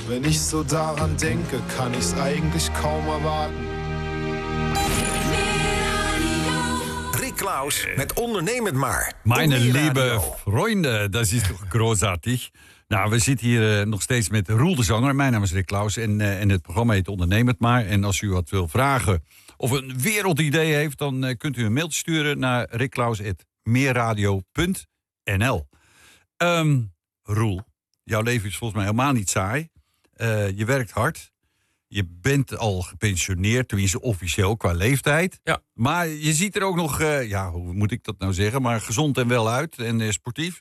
Wenn ich so daran denke, kann ich's eigentlich kaum erwarten. Rick Klaus met Onderneem het maar. Meine Op liebe Meerradio. Freunde, dat is toch großartig. Nou, we zitten hier nog steeds met Roel de Zanger. Mijn naam is Rick Klaus en het programma heet Onderneem het maar. En als u wat wil vragen of een wereldidee heeft, dan kunt u een mailtje sturen naar rickklaus@meerradio.nl. Roel, jouw leven is volgens mij helemaal niet saai. Je werkt hard. Je bent al gepensioneerd, tenminste officieel qua leeftijd. Ja. Maar je ziet er ook nog, hoe moet ik dat nou zeggen, maar gezond en wel uit en sportief.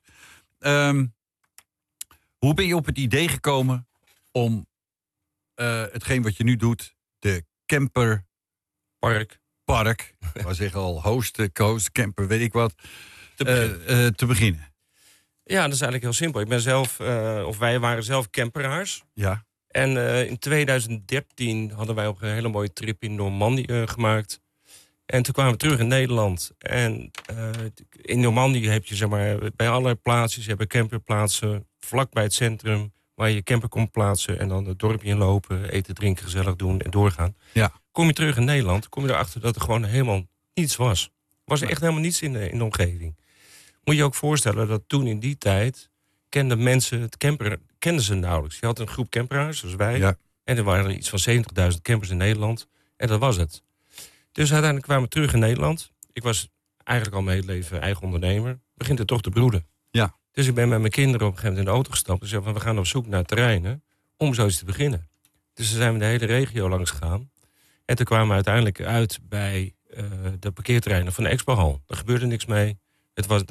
Hoe ben je op het idee gekomen om hetgeen wat je nu doet, de camperpark, ik wou zeggen al host, coast, camper, weet ik wat, te beginnen? Ja, dat is eigenlijk heel simpel. Ik ben zelf, wij waren zelf camperaars. Ja. En in 2013 hadden wij ook een hele mooie trip in Normandië gemaakt. En toen kwamen we terug in Nederland. En in Normandië heb je, zeg maar, bij allerlei plaatsjes, je hebt camperplaatsen vlakbij het centrum, waar je camper kon plaatsen en dan het dorpje inlopen, eten, drinken, gezellig doen en doorgaan. Ja. Kom je terug in Nederland, kom je erachter dat er gewoon helemaal niets was. Er was echt helemaal niets in de omgeving. Moet je je ook voorstellen dat toen in die tijd kenden mensen het camper, kenden ze nauwelijks. Je had een groep camperaars, zoals wij. Ja. En er waren iets van 70.000 campers in Nederland. En dat was het. Dus uiteindelijk kwamen we terug in Nederland. Ik was eigenlijk al mijn hele leven eigen ondernemer. Begint het toch te broeden. Ja. Dus ik ben met mijn kinderen op een gegeven moment in de auto gestapt en zei van, we gaan op zoek naar terreinen om zoiets te beginnen. Dus toen zijn we de hele regio langs gegaan. En toen kwamen we uiteindelijk uit bij de parkeerterreinen van de Expohal. Er gebeurde niks mee. Het was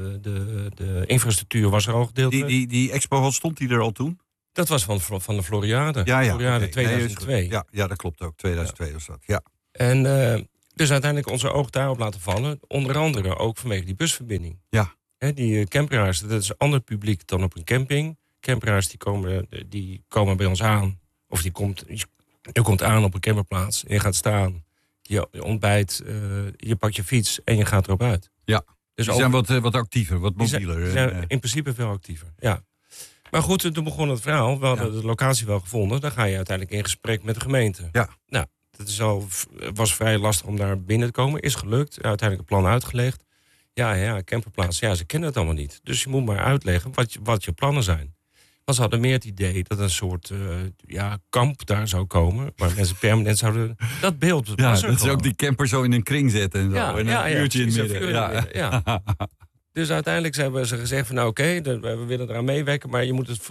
de infrastructuur was er al gedeeltelijk. Die Expohal, stond die er al toen? Dat was van de Floriade. Ja, Floriade okay. 2002. Ja, dat klopt ook. 2002 was dat, ja. En dus uiteindelijk onze oog daarop laten vallen. Onder andere ook vanwege die busverbinding. Ja. Die camperaars, dat is een ander publiek dan op een camping. Camperaars die komen bij ons aan. Of je komt aan op een camperplaats. En je gaat staan. Je ontbijt. Je pakt je fiets en je gaat erop uit. Ja. Dus die zijn wat actiever, wat mobieler. Die zijn in principe veel actiever, ja. Maar goed, toen begon het verhaal. We hadden de locatie wel gevonden. Dan ga je uiteindelijk in gesprek met de gemeente. Ja. Nou, was vrij lastig om daar binnen te komen. Is gelukt. Uiteindelijk een plan uitgelegd. Ja, camperplaats. Ja, ze kennen het allemaal niet. Dus je moet maar uitleggen wat je plannen zijn. Want ze hadden meer het idee dat een soort kamp daar zou komen. Waar mensen permanent zouden... Dat beeld was ja, er dat ze ook die camper zo in een kring zetten. En zo. Ja, en een vuurtje in het midden. Ja. Dus uiteindelijk hebben ze gezegd van, nou oké, we willen eraan meewerken, maar je moet het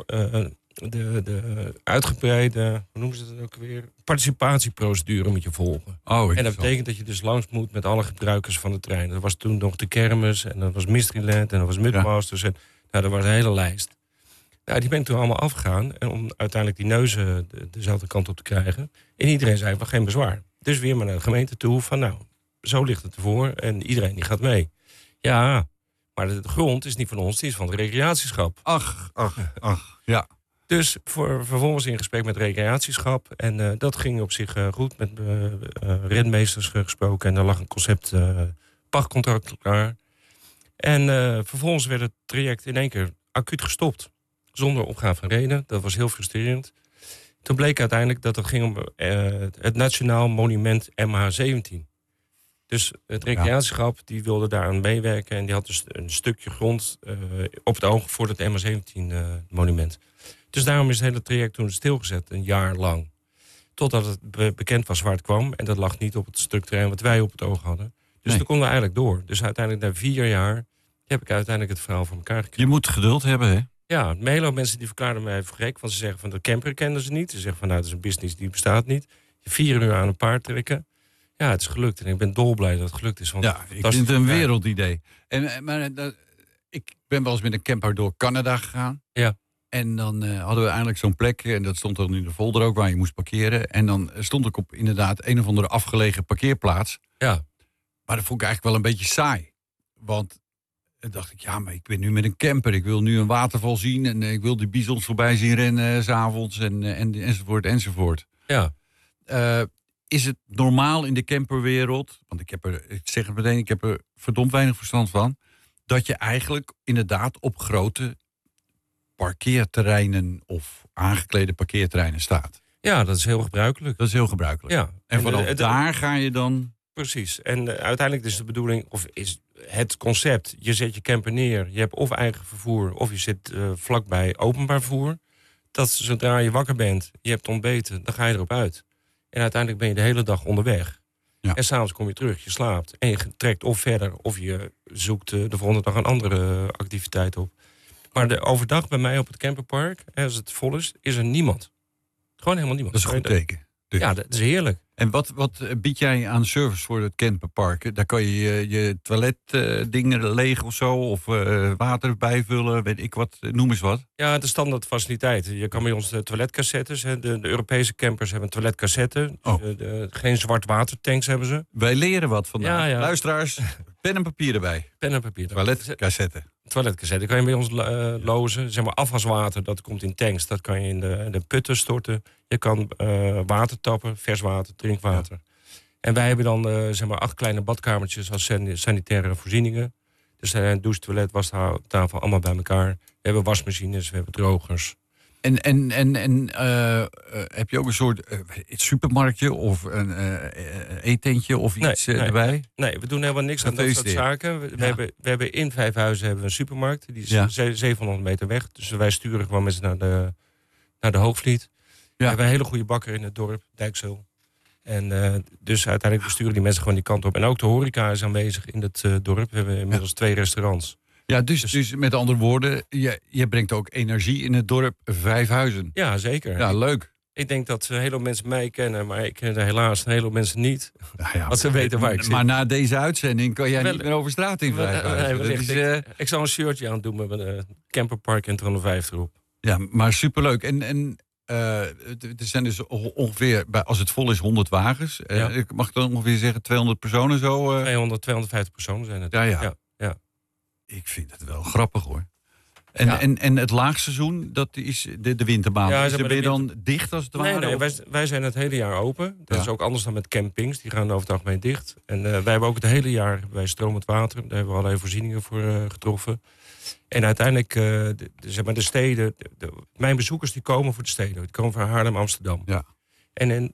de uitgebreide, hoe noemen ze dat ook weer, participatieprocedure moet je volgen. En dat betekent dat je dus langs moet met alle gebruikers van de trein. Dat was toen nog de kermis en dat was Mysteryland en dat was Mythmasters en dat was een hele lijst. Nou, die ben ik toen allemaal afgegaan en om uiteindelijk die neuzen dezelfde kant op te krijgen. En iedereen zei van geen bezwaar. Dus weer maar naar de gemeente toe van, nou, zo ligt het ervoor en iedereen die gaat mee. Ja, maar de grond is niet van ons, die is van het recreatieschap. Ach, ja. Dus vervolgens in gesprek met het recreatieschap. En dat ging op zich goed, met renmeesters gesproken. En er lag een concept pachtcontract klaar. En vervolgens werd het traject in één keer acuut gestopt. Zonder opgave van reden. Dat was heel frustrerend. Toen bleek uiteindelijk dat het ging om het Nationaal Monument MH17. Dus het recreatieschap die wilde daaraan meewerken. En die had dus een stukje grond op het oog voor het MH17-monument. Dus daarom is het hele traject toen stilgezet, een jaar lang. Totdat het bekend was waar het kwam. En dat lag niet op het stuk terrein wat wij op het oog hadden. Dus toen konden we eigenlijk door. Dus uiteindelijk na 4 jaar heb ik uiteindelijk het verhaal voor elkaar gekregen. Je moet geduld hebben, hè? Ja, een hele hoop mensen die verklaarden mij voor gek. Want ze zeggen van de camper kenden ze niet. Ze zeggen van nou, dat is een business die bestaat niet. 4 uur aan een paard trekken. Ja, het is gelukt. En ik ben dolblij dat het gelukt is. Want ja, ik vind het een wereldidee. Ik ben wel eens met een camper door Canada gegaan. Ja. En dan hadden we eindelijk zo'n plek. En dat stond dan in de folder ook, waar je moest parkeren. En dan stond ik op inderdaad een of andere afgelegen parkeerplaats. Ja. Maar dat vond ik eigenlijk wel een beetje saai. Want dan dacht ik, ja, maar ik ben nu met een camper. Ik wil nu een waterval zien. En ik wil die bisons voorbij zien rennen 's avonds. Enzovoort, enzovoort. Ja. Is het normaal in de camperwereld, want ik zeg het meteen, ik heb er verdomd weinig verstand van, dat je eigenlijk inderdaad op grote parkeerterreinen of aangeklede parkeerterreinen staat. Ja, dat is heel gebruikelijk. Dat is heel gebruikelijk. Ja. En vanaf daar ga je dan... Precies. En uiteindelijk is de bedoeling, of is het concept... je zet je camper neer, je hebt of eigen vervoer... of je zit vlakbij openbaar vervoer. Dat zodra je wakker bent, je hebt ontbeten, dan ga je erop uit. En uiteindelijk ben je de hele dag onderweg. Ja. En s'avonds kom je terug, je slaapt. En je trekt of verder, of je zoekt de volgende dag een andere activiteit op. Maar overdag bij mij op het camperpark, als het vol is er niemand. Gewoon helemaal niemand. Dat is een goed teken. Dus. Ja, dat is heerlijk. En wat bied jij aan service voor het camperpark? Daar kan je toiletdingen leeg of zo, of water bijvullen, weet ik wat, noem eens wat. Ja, de standaard faciliteiten. Je kan bij ons de toiletcassettes, de Europese campers hebben toiletcassetten. Oh. Geen zwart watertanks hebben ze. Wij leren wat vandaag. Ja. Luisteraars, pen en papier erbij. Pen en papier. Toiletcassetten. Toiletcassetten kan je bij ons lozen. Zeg maar afwaswater, dat komt in tanks. Dat kan je in de putten storten. Je kan water tappen, vers water, drinkwater. Ja. En wij hebben dan 8 kleine badkamertjes als sanitaire voorzieningen. Dus douche, toilet, wastafel, allemaal bij elkaar. We hebben wasmachines, we hebben drogers. En heb je ook een soort supermarktje of een eetentje of iets erbij? Nee, we doen helemaal niks aan dat soort zaken. We hebben in 5 huizen hebben we een supermarkt. Die is 700 meter weg. Dus wij sturen gewoon mensen naar de Hoogvliet. We hebben een hele goede bakker in het dorp, Dijkzeel. En dus uiteindelijk besturen die mensen gewoon die kant op. En ook de horeca is aanwezig in het dorp. We hebben inmiddels 2 restaurants. Ja, dus met andere woorden, je brengt ook energie in het dorp 5 huizen. Ja, zeker. Ja, leuk. Ik denk dat een heleboel mensen mij kennen, maar ik ken helaas een heleboel mensen niet. Want ze weten waar ik zit. Maar na deze uitzending kan jij niet meer over straat in 5 huizen. Ik zal een shirtje aan doen met een camperpark en 250 erop. Ja, maar superleuk. En er zijn dus ongeveer, als het vol is, 100 wagens. Mag ik dan ongeveer zeggen 200 personen zo? 250 personen zijn het. Ja. Ik vind het wel grappig hoor. En het laagseizoen, dat is de wintermaanden. Ja, ben je dan dicht als het ware? Nee, wij zijn het hele jaar open. Dat is ook anders dan met campings. Die gaan over het algemeen dicht. En wij hebben ook het hele jaar bij stromend water. Daar hebben we allerlei voorzieningen voor getroffen. En uiteindelijk, de steden... mijn bezoekers die komen voor de steden. Die komen van Haarlem, Amsterdam. Ja. En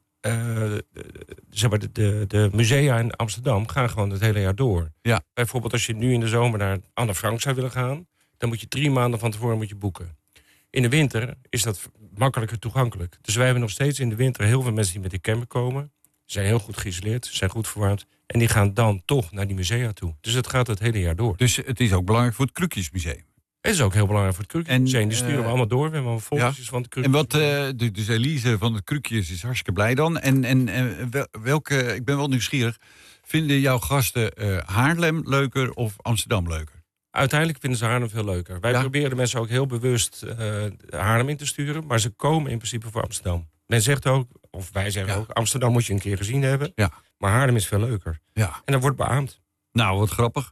de musea in Amsterdam gaan gewoon het hele jaar door. Ja. Bijvoorbeeld als je nu in de zomer naar Anne Frank zou willen gaan... dan moet je 3 maanden van tevoren boeken. In de winter is dat makkelijker toegankelijk. Dus wij hebben nog steeds in de winter heel veel mensen die met die camper komen. Ze zijn heel goed geïsoleerd, ze zijn goed verwarmd. En die gaan dan toch naar die musea toe. Dus het gaat het hele jaar door. Dus het is ook belangrijk voor het Krukjesmuseum? Het is ook heel belangrijk voor het Krukjesmuseum. Die sturen we allemaal door. We hebben al foto's van het Krukjesmuseum. En dus Elise van het Krukjes is hartstikke blij dan. En welke, ik ben wel nieuwsgierig, vinden jouw gasten Haarlem leuker of Amsterdam leuker? Uiteindelijk vinden ze Haarlem veel leuker. Wij proberen de mensen ook heel bewust Haarlem in te sturen. Maar ze komen in principe voor Amsterdam. Men zegt ook, of wij zeggen ook, Amsterdam moet je een keer gezien hebben. Ja. Maar Haarlem is veel leuker. Ja. En dat wordt beaamd. Nou, wat grappig.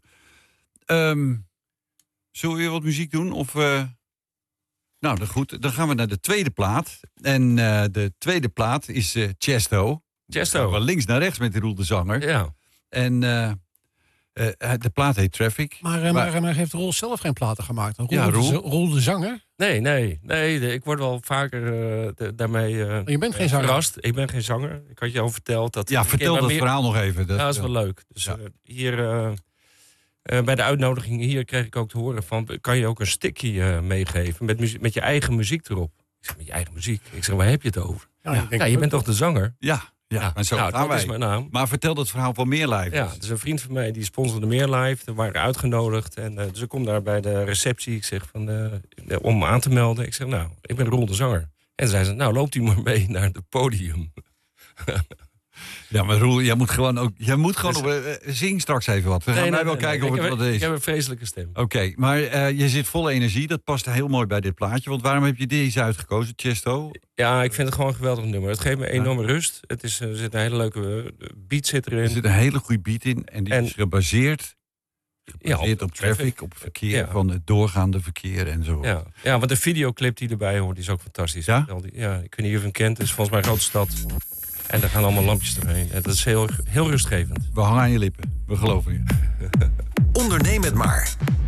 Zullen we weer wat muziek doen? Of, Nou, goed. Dan gaan we naar de tweede plaat. En de tweede plaat is Chesto. Chesto. Van links naar rechts met die Roel de Zanger. Ja. En de plaat heet Traffic. Maar heeft Roel zelf geen platen gemaakt? Roel de Zanger? Nee. Ik word wel vaker daarmee je bent geen zanger? verrast. Ik ben geen zanger. Ik had je al verteld. Vertel dat verhaal nog even. Dat is wel leuk. Dus hier... bij de uitnodiging hier kreeg ik ook te horen van... kan je ook een stickje meegeven met je eigen muziek erop? Ik zeg, met je eigen muziek? Ik zeg, waar heb je het over? Je bent toch de zanger? Ja, maar zo gaan dat wij. Is mijn naam. Maar vertel dat verhaal van Meerlife. Ja, het is een vriend van mij die sponsorde Meerlife. We waren uitgenodigd. En, dus ik kom daar bij de receptie. Ik zeg om aan te melden. Ik zeg, ik ben Roel de Zanger. En zei ze, loopt u maar mee naar het podium. Ja, maar Roel, jij moet gewoon zing straks even wat. We gaan wel kijken of het wat is. Ik heb een vreselijke stem. Oké, maar je zit vol energie. Dat past heel mooi bij dit plaatje. Want waarom heb je deze uitgekozen, Chesto? Ja, ik vind het gewoon een geweldig nummer. Het geeft me enorme rust. Er zit een hele leuke beat erin. Er zit een hele goede beat in. En die is gebaseerd op traffic, op verkeer, van het doorgaande verkeer en zo. Ja, want de videoclip die erbij hoort, is ook fantastisch. Ja? Ik weet niet of je hem kent. Het is volgens mij een grote stad. En daar gaan allemaal lampjes doorheen. En dat is heel rustgevend. We hangen aan je lippen. We geloven je. Onderneem het maar.